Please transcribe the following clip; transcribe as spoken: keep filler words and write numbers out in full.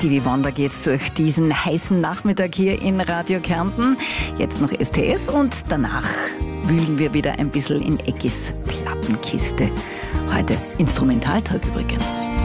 Stevie Wonder geht's durch diesen heißen Nachmittag hier in Radio Kärnten. Jetzt noch S T S und danach wühlen wir wieder ein bisschen in Eggis Plattenkiste. Heute Instrumentaltag übrigens.